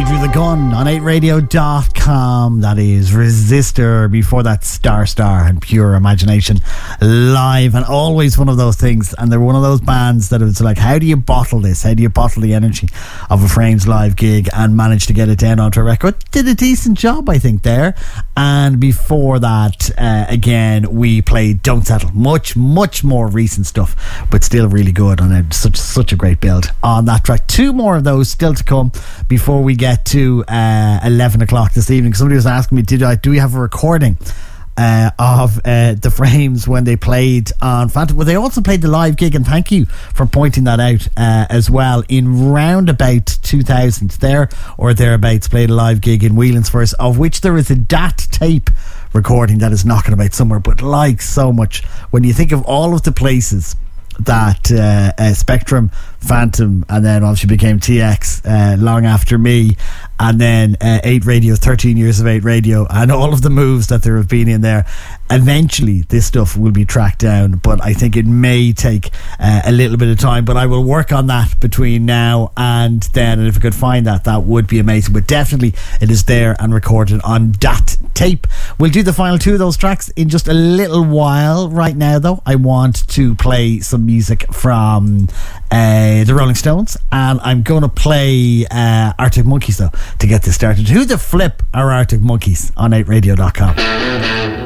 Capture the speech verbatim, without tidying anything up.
Andrew the Gun on eight radio dot com. That is Resistor. Before that, Star Star and Pure Imagination live, and always one of those things. And they're one of those bands that it's like, how do you bottle this? How do you bottle the energy of a Frames live gig and manage to get it down onto a record? Did a decent job, I think, there. And before that, uh, again, we played Don't Settle. Much, much more recent stuff, but still really good. And it's such such a great build on that track. Two more of those still to come before we get to uh, eleven o'clock this evening. Somebody was asking me, did I do we have a recording uh, of uh, the Frames when they played on Phantom? Well, they also played the live gig, and thank you for pointing that out uh, as well. In round about two thousand there or thereabouts, played a live gig in Wheelansford, of which there is a D A T tape recording that is knocking about somewhere. But like so much, when you think of all of the places that uh, uh, Spectrum, Phantom, and then obviously became T X uh, long after me, and then uh, eight Radio, thirteen years of eight Radio, and all of the moves that there have been in there. Eventually this stuff will be tracked down, but I think it may take uh, a little bit of time, but I will work on that between now and then, and if I could find that, that would be amazing. But definitely it is there and recorded on D A T tape. We'll do the final two of those tracks in just a little while. Right now though, I want to play some music from uh, the Rolling Stones, and I'm going to play uh, Arctic Monkeys though to get this started. Who the flip are Arctic Monkeys on eight radio dot com?